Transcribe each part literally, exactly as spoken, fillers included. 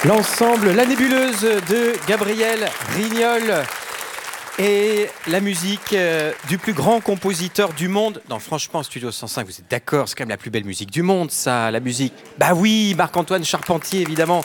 L'ensemble La Nébuleuse de Gabriel Rignol et la musique euh, du plus grand compositeur du monde. Non, franchement, Studio cent cinq, vous êtes d'accord, c'est quand même la plus belle musique du monde, ça, la musique. Bah oui, Marc-Antoine Charpentier, évidemment.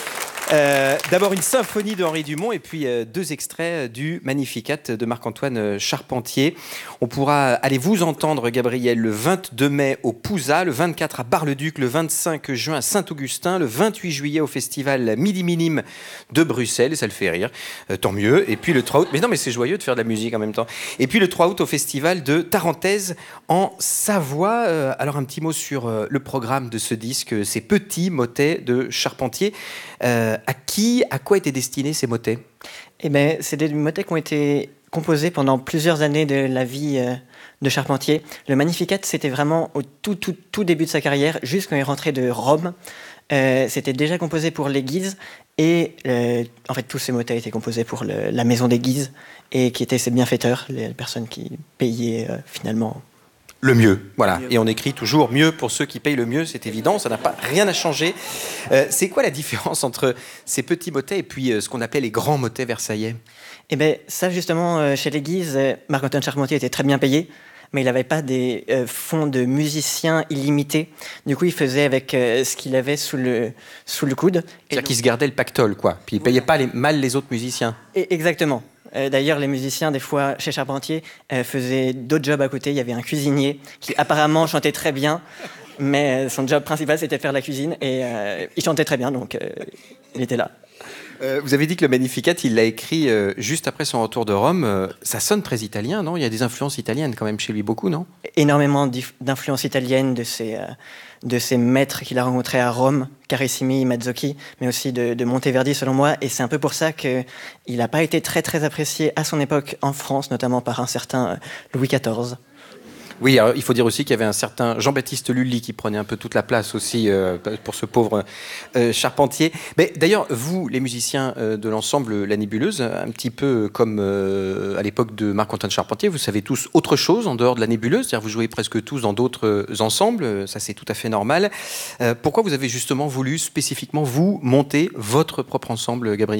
Euh, D'abord une symphonie de Henri Dumont et puis euh, deux extraits du Magnificat de Marc-Antoine Charpentier. On pourra aller vous entendre, Gabriel, le vingt-deux mai au Pouza, le vingt-quatre à Bar-le-Duc, le vingt-cinq juin à Saint-Augustin, le vingt-huit juillet au festival Midi Minime de Bruxelles, et ça le fait rire, euh, tant mieux. Et puis le trois août, mais non mais c'est joyeux de faire de la musique en même temps. Et puis le trois août au festival de Tarentaise en Savoie. Euh, alors un petit mot sur euh, le programme de ce disque, ces petits motets de Charpentier. Euh, à qui, à quoi étaient destinés ces motets ? Eh ben, c'est des motets qui ont été composés pendant plusieurs années de la vie euh, de Charpentier. Le Magnificat, c'était vraiment au tout, tout, tout début de sa carrière, juste quand il est rentré de Rome. Euh, c'était déjà composé pour les Guises et euh, en fait tous ces motets étaient composés pour le, la maison des Guises et qui étaient ses bienfaiteurs, les personnes qui payaient euh, finalement le mieux, voilà. Et on écrit toujours mieux pour ceux qui payent le mieux, c'est évident, ça n'a pas rien à changer. Euh, c'est quoi la différence entre ces petits motets et puis euh, ce qu'on appelait les grands motets versaillais ? Eh bien, ça justement, euh, chez les Guises, euh, Marc-Antoine Charpentier était très bien payé, mais il n'avait pas des euh, fonds de musiciens illimités. Du coup, il faisait avec euh, ce qu'il avait sous le, sous le coude. C'est-à-dire qu'il se gardait le pactole, quoi. Puis il ne payait pas les, mal les autres musiciens. Et exactement. Euh, d'ailleurs, les musiciens, des fois, chez Charpentier, euh, faisaient d'autres jobs à côté. Il y avait un cuisinier qui apparemment chantait très bien, mais son job principal, c'était de faire la cuisine. Et euh, il chantait très bien, donc euh, il était là. Euh, vous avez dit que le Magnificat, il l'a écrit euh, juste après son retour de Rome. Euh, ça sonne très italien, non ? Il y a des influences italiennes quand même chez lui, beaucoup, non ? Énormément d'influences italiennes de ses, euh, de ses maîtres qu'il a rencontrés à Rome, Carissimi, Mazzocchi, mais aussi de, de Monteverdi, selon moi. Et c'est un peu pour ça qu'il n'a pas été très, très apprécié à son époque en France, notamment par un certain Louis quatorze. Oui, alors, il faut dire aussi qu'il y avait un certain Jean-Baptiste Lully qui prenait un peu toute la place aussi euh, pour ce pauvre euh, Charpentier. Mais d'ailleurs, vous, les musiciens euh, de l'ensemble La Nébuleuse, un petit peu comme euh, à l'époque de Marc-Antoine Charpentier, vous savez tous autre chose en dehors de La Nébuleuse, c'est-à-dire vous jouez presque tous dans d'autres ensembles, ça c'est tout à fait normal. Euh, pourquoi vous avez justement voulu spécifiquement, vous, monter votre propre ensemble, Gabriel ?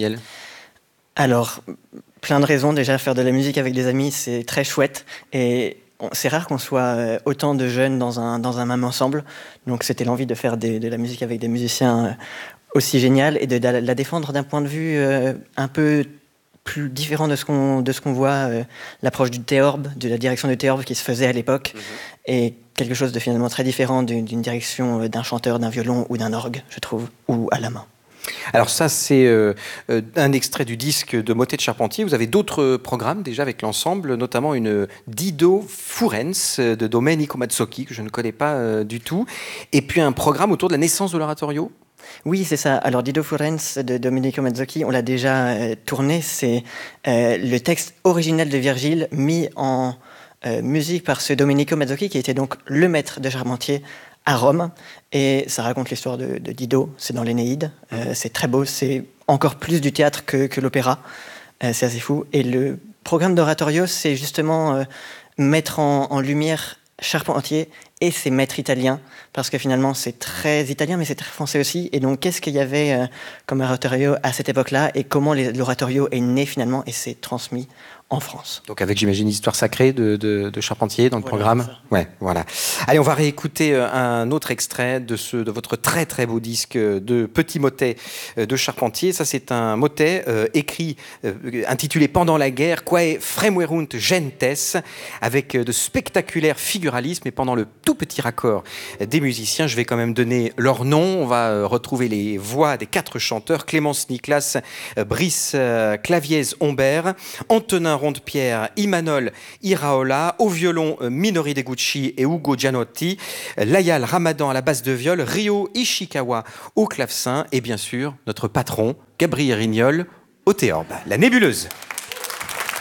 Alors, plein de raisons. Déjà, faire de la musique avec des amis, c'est très chouette. Et c'est rare qu'on soit autant de jeunes dans un, dans un même ensemble. Donc c'était l'envie de faire des, de la musique avec des musiciens aussi génial et de, de la défendre d'un point de vue euh, un peu plus différent de ce qu'on, de ce qu'on voit, euh, l'approche du théorbe, de la direction du théorbe qui se faisait à l'époque, mmh. et quelque chose de finalement très différent d'une, d'une direction d'un chanteur, d'un violon ou d'un orgue, je trouve, ou à la main. Alors ça, c'est euh, un extrait du disque de Motets de Charpentier. Vous avez d'autres programmes déjà avec l'ensemble, notamment une Dido Furens de Domenico Mazzocchi, que je ne connais pas euh, du tout, et puis un programme autour de la naissance de l'oratorio. Oui, c'est ça. Alors, Dido Furens de Domenico Mazzocchi, on l'a déjà euh, tourné. C'est euh, le texte original de Virgile mis en euh, musique par ce Domenico Mazzocchi, qui était donc le maître de Charpentier à Rome, et ça raconte l'histoire de, de Dido, c'est dans l'Énéide, euh, c'est très beau, c'est encore plus du théâtre que, que l'opéra, euh, c'est assez fou, et le programme d'oratorio, c'est justement euh, mettre en, en lumière Charpentier et ses maîtres italiens, parce que finalement c'est très italien, mais c'est très français aussi, et donc qu'est-ce qu'il y avait euh, comme oratorio à cette époque-là, et comment les, l'oratorio est né finalement, et s'est transmis en France. Donc avec, j'imagine, l'histoire sacrée de, de, de Charpentier dans le voilà, programme. Ouais, voilà. Allez, on va réécouter un autre extrait de, ce, de votre très très beau disque de Petits Motets de Charpentier. Ça, c'est un motet euh, écrit, euh, intitulé Pendant la guerre, Quae fremuerunt gentes, avec de spectaculaires figuralismes, et pendant le tout petit raccord des musiciens, je vais quand même donner leur nom. On va retrouver les voix des quatre chanteurs: Clémence Niklas, Brice Claviez Humbert, Antonin Ronde-Pierre, Imanol Iraola, au violon Minori Deguchi et Ugo Gianotti, Layal Ramadan à la basse de viol, Ryo Ishikawa au clavecin, et bien sûr notre patron Gabriel Rignol au théorbe. La Nébuleuse.